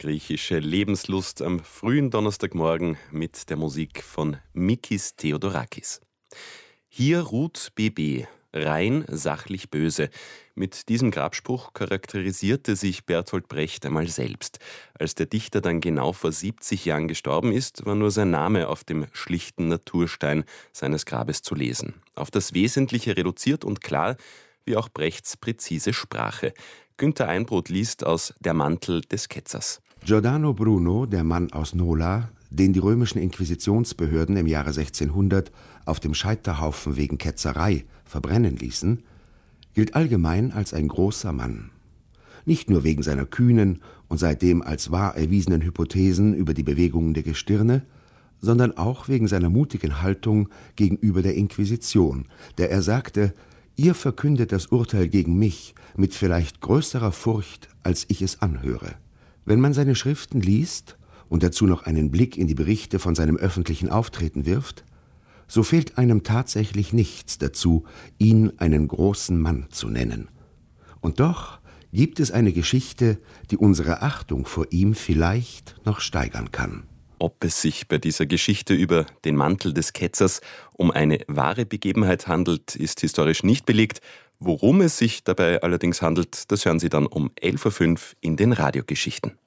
Griechische Lebenslust am frühen Donnerstagmorgen mit der Musik von Mikis Theodorakis. Hier ruht BB, rein sachlich böse. Mit diesem Grabspruch charakterisierte sich Bertolt Brecht einmal selbst. Als der Dichter dann genau vor 70 Jahren gestorben ist, war nur sein Name auf dem schlichten Naturstein seines Grabes zu lesen. Auf das Wesentliche reduziert und klar, wie auch Brechts präzise Sprache. Günter Einbrot liest aus Der Mantel des Ketzers. Giordano Bruno, der Mann aus Nola, den die römischen Inquisitionsbehörden im Jahre 1600 auf dem Scheiterhaufen wegen Ketzerei verbrennen ließen, gilt allgemein als ein großer Mann. Nicht nur wegen seiner kühnen und seitdem als wahr erwiesenen Hypothesen über die Bewegungen der Gestirne, sondern auch wegen seiner mutigen Haltung gegenüber der Inquisition, der er sagte: Ihr verkündet das Urteil gegen mich mit vielleicht größerer Furcht, als ich es anhöre. Wenn man seine Schriften liest und dazu noch einen Blick in die Berichte von seinem öffentlichen Auftreten wirft, so fehlt einem tatsächlich nichts dazu, ihn einen großen Mann zu nennen. Und doch gibt es eine Geschichte, die unsere Achtung vor ihm vielleicht noch steigern kann. Ob es sich bei dieser Geschichte über den Mantel des Ketzers um eine wahre Begebenheit handelt, ist historisch nicht belegt. Worum es sich dabei allerdings handelt, das hören Sie dann um 11.05 Uhr in den Radiogeschichten.